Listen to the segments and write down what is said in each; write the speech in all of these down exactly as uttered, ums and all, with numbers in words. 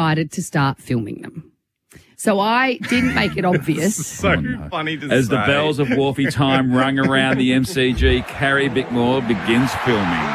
decided to start filming them. So I didn't make it obvious. So oh, no. funny to As say. the bells of Wharfie time rung around the M C G, Carrie Bickmore begins filming.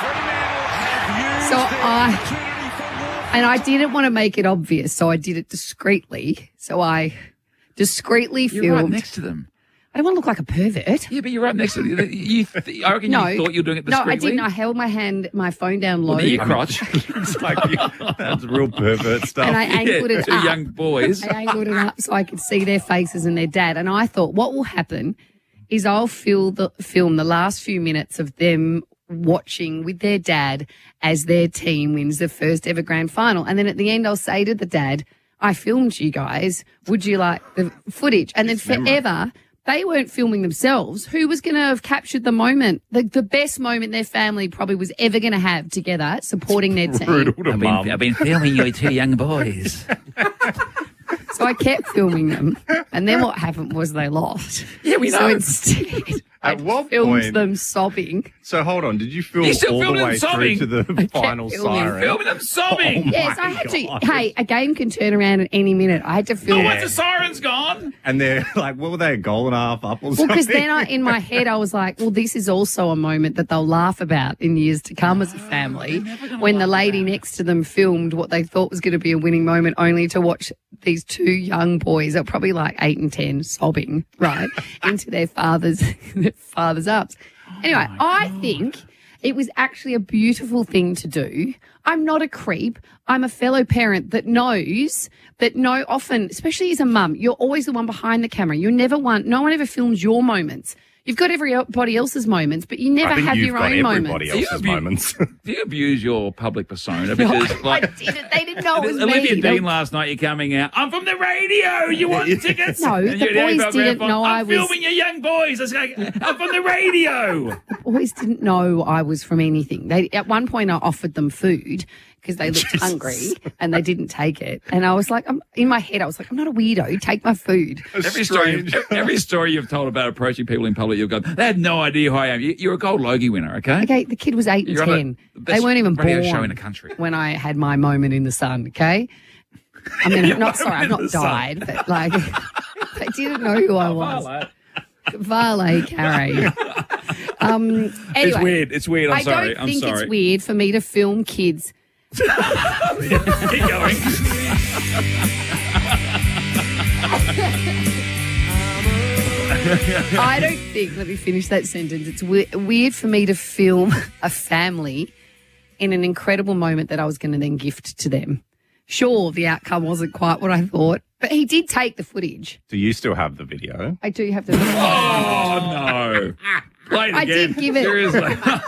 So I... And I didn't want to make it obvious, so I did it discreetly. So I discreetly filmed. You're right next to them. I don't want to look like a pervert. Yeah, but you're right next to them. You th- I reckon no, you thought you were doing it No, discreetly. I didn't. I held my hand, my phone down low. Well, your crotch. It's like you, that's real pervert stuff. And I angled yeah, it two up. young boys. I angled it up so I could see their faces and their dad. And I thought, what will happen is I'll fill the, film the last few minutes of them watching with their dad as their team wins the first ever grand final. And then at the end, I'll say to the dad, I filmed you guys. Would you like the footage? And then forever, they weren't filming themselves. Who was going to have captured the moment, the, the best moment their family probably was ever going to have together supporting their team? I've been, I've been filming you two young boys. So I kept filming them. And then what happened was they lost. Yeah, we so know. instead, At I what filmed point- them sobbing. So hold on, did you film You still all the filmed him way sobbing? through to the final filming. siren? Filming them sobbing. Oh, Yes, my I had God. to. Hey, a game can turn around at any minute. I had to Oh, film. once the siren's gone. And they're like, what were they, a goal and a half up or Well, something? because then I, in my head, I was like, well, this is also a moment that they'll laugh about in years to come as a family. When the lady next to them filmed what they thought was going to be a winning moment, only to watch these two young boys, they're probably like eight and ten, sobbing, right, into their father's, their father's arms. Anyway, I think it was actually a beautiful thing to do. I'm not a creep. I'm a fellow parent that knows that no, often, especially as a mum, you're always the one behind the camera. You're never one, no one ever films your moments. You've got everybody else's moments, but you never I think have you've your got own everybody moments. else's Do you moments. Do you abuse your public persona? Because, I like, didn't. They didn't know it was Olivia me. Dean last night, you're coming out. I'm from the radio. You want tickets? No, And the you're boys about didn't Grandpa, know I I'm was- filming your young boys. I was like, I'm from the radio. Boys didn't know I was from anything. They at one point I offered them food because they looked hungry and they didn't take it. And I was like, I'm, in my head, I was like, I'm not a weirdo. Take my food. Every story, every story you've told about approaching people in public, you've gone, they had no idea who I am. You, you're a gold Logie winner, okay? Okay, the kid was eight and You're on the ten. best They weren't even radio born show in the country. when I had my moment in the sun. Okay, I mean, I'm not sorry, I've not died, but like they didn't know who I was. Valet Carrie. Um, anyway, It's weird. It's weird. I'm I sorry. don't I'm think sorry. it's weird for me to film kids. Keep going. I don't think, let me finish that sentence. It's we- weird for me to film a family in an incredible moment that I was going to then gift to them. Sure, the outcome wasn't quite what I thought, but he did take the footage. Do you still have the video? I do have to. Oh, no. Play it I again. did give it- Seriously.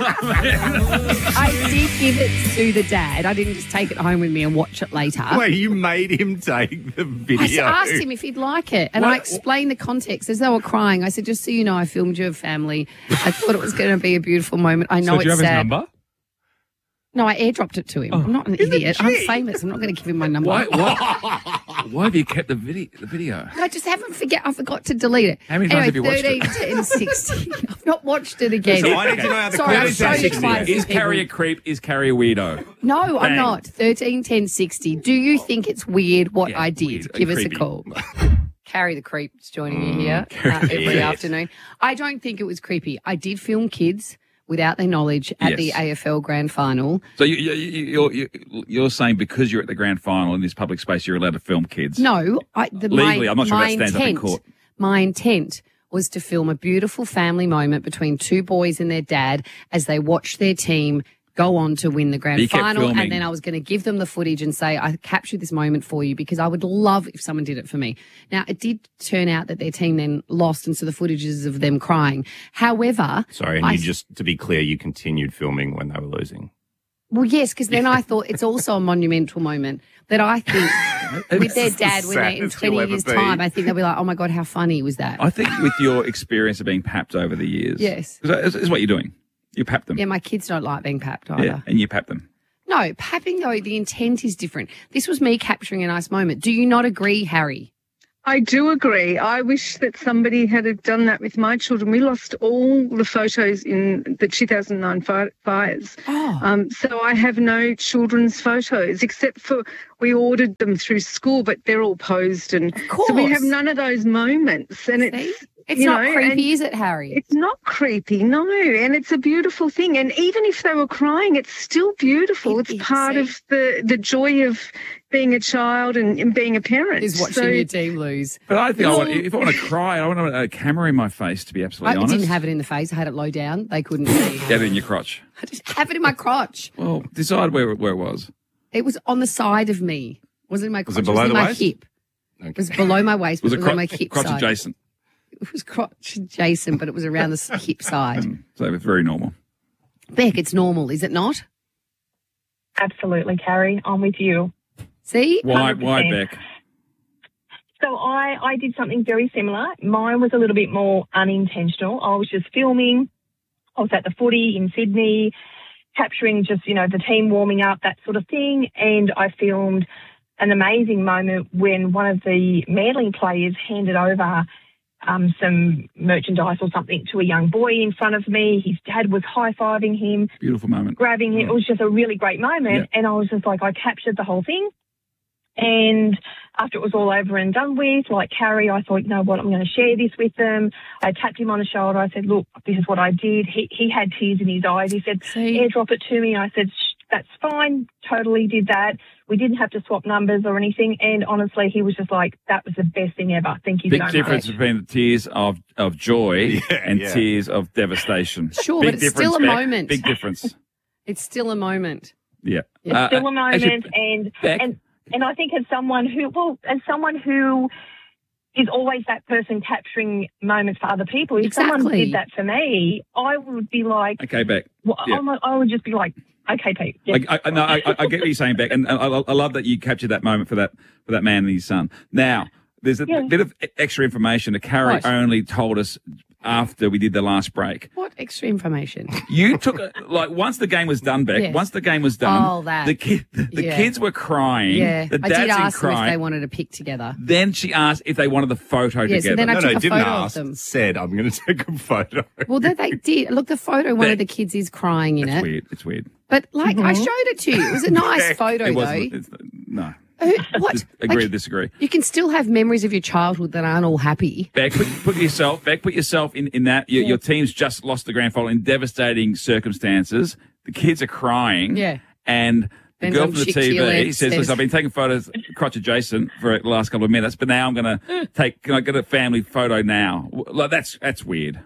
I did give it to the dad. I didn't just take it home with me and watch it later. Wait, you made him take the video? I s- asked him if he'd like it, and I explained the context as they were crying. I said, just so you know, I filmed your family. I thought it was going to be a beautiful moment. I know So it's do you have his sad. number? No, I airdropped it to him. I'm not an idiot. I'm famous. I'm not going to give him my number. Why, why, why have you kept the video? The video? I just haven't forget. I forgot to delete it. How many times anyway, have you watched it? thirteen, ten, sixteen. I've not watched it again. So I need to know how the Sorry, I've credits shown are it sixty. twice. Is Carrie a creep? Is Carrie a weirdo? No, I'm Bang. not. thirteen, ten, sixty. Do you think it's weird what Yeah, I did? weird. Give us Creepy. a call. Carrie the Creep is joining me here uh, every Yes. afternoon. I don't think it was creepy. I did film kids without their knowledge at Yes. the A F L Grand Final. So you, you, you, you're, you're saying because you're at the grand final in this public space, you're allowed to film kids? No, I, the, Legally, my, I'm not sure my that stands up in intent, court. My intent was to film a beautiful family moment between two boys and their dad as they watched their team go on to win the grand You kept final. filming. And then I was going to give them the footage and say, I captured this moment for you because I would love if someone did it for me. Now, it did turn out that their team then lost, and so the footage is of them crying. However, Sorry, and I you just, to be clear, you continued filming when they were losing. Well, yes, because then I thought it's also a momonumental moment that I think with their dad when they're in saddest you'll twenty ever years' be. time, I think they'll be like, oh my God, how funny was that? I think with your experience of being papped over the years. Yes. Because that is what you're doing. You pap them. Yeah, my kids don't like being papped either. Yeah, and you pap them. No, papping though, the intent is different. This was me capturing a nice moment. Do you not agree, Harry? I do agree. I wish that somebody had have done that with my children. We lost all the photos in the two thousand nine fi- fires. Oh. Um, so I have no children's photos except for we ordered them through school, but they're all posed. And so we have course. none of those moments. And See? it's, It's you not know, creepy, and is it, Harry? it's not creepy, no. And it's a beautiful thing. And even if they were crying, it's still beautiful. It it's is, part see? of the, the joy of being a child and, and being a parent. Is watching So- your team lose. But I think I Well- want, if I want to cry, I want a camera in my face, to be I absolutely honest. didn't have it in the face. I had it low down. They couldn't see. Get it in your crotch. I just have it in my crotch. Well, decide where, where it was. It was on the side of me. It wasn't in my crotch. it below was in the my waist? hip. It was below my waist, but Was it it was cro- on my hip crotch side. adjacent? It was crotch adjacent, but it was around the s- hip side. So it's very normal. Beck, it's normal, is it not? Absolutely, Carrie. I'm with you. See? Why, one why, hundred percent. Beck? So I, I did something very similar. Mine was a little bit more unintentional. I was just filming. I was at the footy in Sydney, capturing just, you know, the team warming up, that sort of thing. And I filmed an amazing moment when one of the Manly players handed over um, some merchandise or something to a young boy in front of me. His dad was high-fiving him, Beautiful moment. grabbing him. It was just a really great moment. Yeah. And I was just like, I captured the whole thing. And after it was all over and done with, like Carrie, I thought, you know what, I'm going to share this with them. I tapped him on the shoulder. I said, look, this is what I did. He he had tears in his eyes. He said, See? airdrop it to me. I said, Shh, that's fine. Totally did that. We didn't have to swap numbers or anything. And honestly, he was just like, that was the best thing ever. Thank you Big so much. difference between the tears of, of joy Yeah, and yeah. tears of devastation. Sure, Big but it's still difference, a Beck. moment. Big difference. It's still a moment. Yeah. It's Uh, Still a as you- moment. And, Beck, and, and I think as someone who, well, as someone who is always that person capturing moments for other people, if someone Exactly. did that for me, I would be like, okay, Beck. well, Yeah. I'm, I would just be like, okay, Pete. Yeah. I, I, no, I, I get what you're saying, Beck, and I, I love that you captured that moment for that for that man and his son. Now, there's a Yeah. bit of extra information that Carrie What? only told us after we did the last break. What extra information? You took a, like once the game was done, Beck. Yes. Once the game was done, Oh, that. the kid, the Yeah. kids were crying. Yeah. the I dads did in ask them if crying. they wanted a pic together. Then she asked if they wanted the photo Yes, together. and then I No, took no, a didn't photo ask. of them. Said, I'm going to take a photo. Well, they, they did. Look, the photo, one of the kids is crying in it's it. weird. It's weird. But, like, I showed it to you. It was a nice photo, It though. wasn't. It's, no. Who- what? Dis- agree to Like, disagree. you can still have memories of your childhood that aren't all happy. Beck, put, put yourself, Beck, put yourself in, in that. Your, your team's just lost the grand final in devastating circumstances. The kids are crying. Yeah. And the Then girl some from the chick to your T V left says, says- "Listen, I've been taking photos crotch adjacent for the last couple of minutes, but now I'm going to take, can I get a family photo now?" Like, that's, that's weird.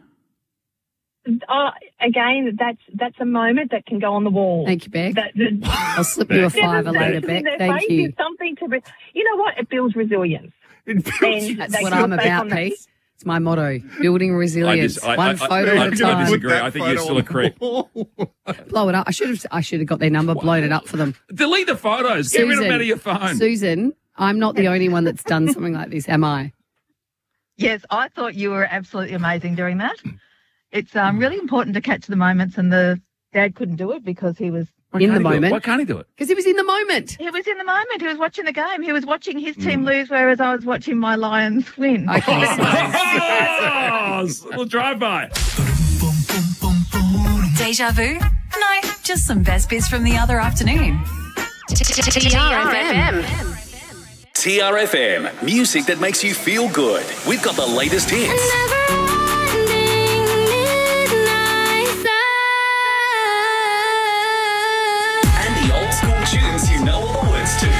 Uh, again, that's that's a moment that can go on the wall. Thank you, Beck. That, that, I'll slip you a fiver later, Their Beck. face Thank you. is something to, be, you know what? It builds resilience. And That's they what feel I'm safe about, on the- Pete. It's my motto. Building resilience. I, One I, photo I, at a I time. disagree. I think you're still a creep. Blow it up. I should have I should have got their number, blown it up for them. Delete the photos. Get rid of them out of your phone. Susan, I'm not the only one that's done something like this, am I? Yes, I thought you were absolutely amazing doing that. It's um, really important to catch the moments, and the dad couldn't do it because he was Why in can't the he do it? moment. Why can't he do it? Because he was in the moment. he was in the moment. He was watching the game. He was watching his team Mm. lose, whereas I was watching my Lions win. Okay, so Oh, little drive-by. Deja vu? No, just some best bits from the other afternoon. T R F M. T R F M, music that makes you feel good. We've got the latest hits. And the old school tunes you know all the words to.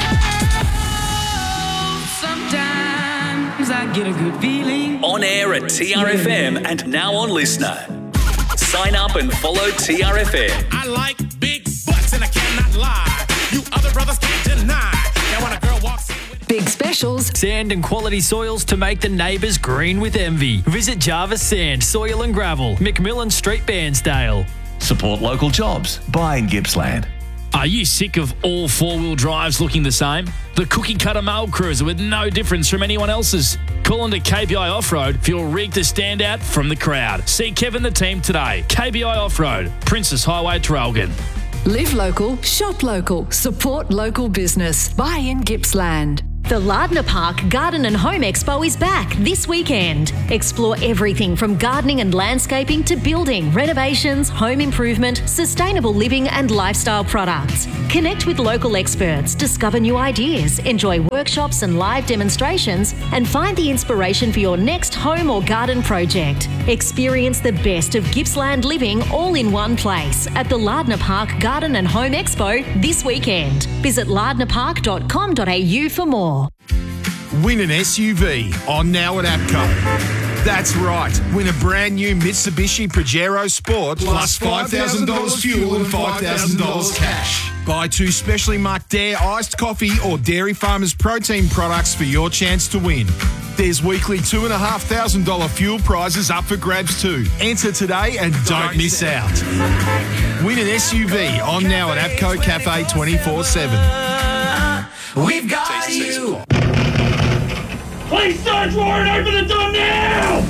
Sometimes I get a good feeling. On air at T R F M and now on Listener. Sign up and follow T R F M. I like big butts and I cannot lie. You other brothers can't deny. Now when a girl walks in with Big specials. Sand and quality soils to make the neighbours green with envy. Visit Jarvis Sand, Soil and Gravel, McMillan Street, Bairnsdale. Support local jobs. Buy in Gippsland. Are you sick of all four-wheel drives looking the same? The cookie cutter mail cruiser with no difference from anyone else's. Call into K B I Off-Road for your rig to stand out from the crowd. See Kevin the team today. K B I Off-Road, Princess Highway, Traralgon. Live local, shop local, support local business. Buy in Gippsland. The Lardner Park Garden and Home Expo is back this weekend. Explore everything from gardening and landscaping to building, renovations, home improvement, sustainable living and lifestyle products. Connect with local experts, discover new ideas, enjoy workshops and live demonstrations, and find the inspiration for your next home or garden project. Experience the best of Gippsland living all in one place at the Lardner Park Garden and Home Expo this weekend. Visit lardner park dot com dot a u for more. Win an S U V on Now at APCO. That's right. Win a brand new Mitsubishi Pajero Sport plus five thousand dollars fuel and five thousand dollars cash. Buy two specially marked Dare iced coffee or Dairy Farmers protein products for your chance to win. There's weekly two thousand five hundred dollars fuel prizes up for grabs too. Enter today and don't miss out. Win an S U V on Now at APCO Cafe twenty-four seven. We've got you. Please start roaring, open the door now!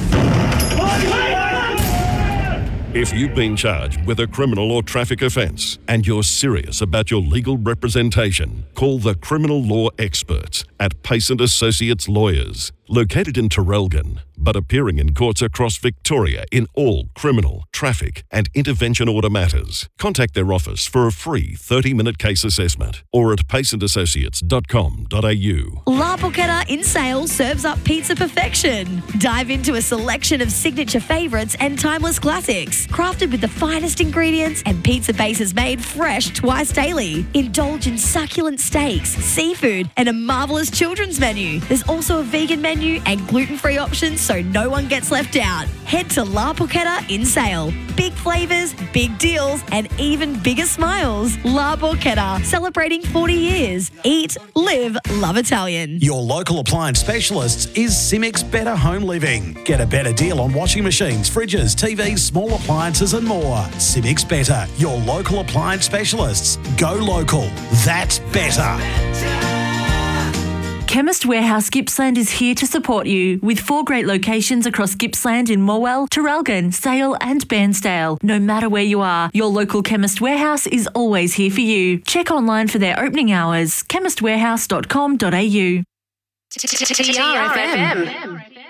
If you've been charged with a criminal or traffic offence and you're serious about your legal representation, call the criminal law experts at Pace and Associates Lawyers, located in Terrelgan, but appearing in courts across Victoria in all criminal, traffic and intervention order matters. Contact their office for a free thirty-minute case assessment or at pace and associates dot com dot a u. La Porchetta in sale serves up pizza perfection. Dive into a selection of signature favourites and timeless classics, crafted with the finest ingredients and pizza bases made fresh twice daily. Indulge in succulent steaks, seafood and a marvellous children's menu. There's also a vegan menu and gluten-free options so no one gets left out. Head to La Porchetta in sale. Big flavours, big deals and even bigger smiles. La Porchetta, celebrating forty years. Eat, live, love Italian. Your local appliance specialists is Cimix Better Home Living. Get a better deal on washing machines, fridges, T Vs, small appliances and more. Cimix Better, your local appliance specialists. Go local. That's better. Chemist Warehouse Gippsland is here to support you with four great locations across Gippsland in Morwell, Terrelgan, Sale and Bairnsdale. No matter where you are, your local Chemist Warehouse is always here for you. Check online for their opening hours, chemist warehouse dot com dot a u. T R F M.